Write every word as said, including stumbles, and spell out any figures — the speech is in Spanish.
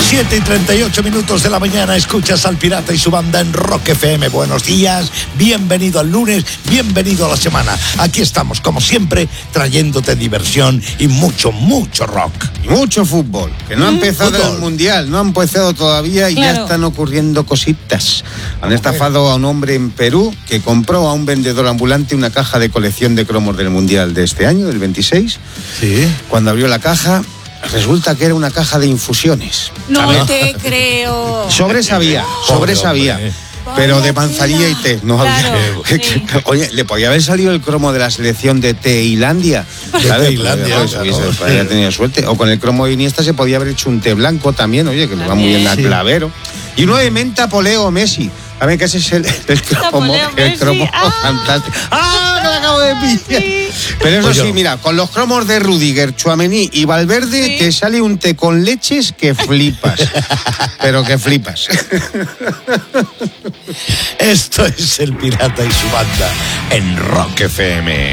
siete y treinta y ocho minutos de la mañana, escuchas al Pirata y su banda en Rock F M. Buenos días, bienvenido al lunes, bienvenido a la semana. Aquí estamos, como siempre, trayéndote diversión y mucho, mucho rock. Y mucho fútbol, que no ha empezado fútbol. el Mundial, no ha empezado todavía y Claro. ya están ocurriendo cositas. Han estafado a un hombre en Perú que compró a un vendedor ambulante una caja de colección de cromos del Mundial de este año, del veintiséis. Sí. Cuando abrió la caja, resulta que era una caja de infusiones. No ver. te creo. Sobresabía, sobresabía. hombre. Pero de manzanilla y té, no Claro, había. sí. Oye, le podía haber salido el cromo de la selección de Tailandia. ¿Sabes? Tailandia, Pues, claro. hubiese- pues, había tenido suerte. O con el cromo de Iniesta se podía haber hecho un té blanco también, oye, que le va muy bien al Sí. clavero. Y uno de menta poleo Messi. A ver, que ese es el, el cromo, poleo el Messi. cromo Ah, fantástico. ¡Ah, que lo acabo de pillar! Sí. Pero eso Oye. sí, mira, con los cromos de Rudiger, Tchouaméni y Valverde Sí. te sale un té con leches que flipas. Pero que flipas. Esto es el Pirata y su banda en Rock F M.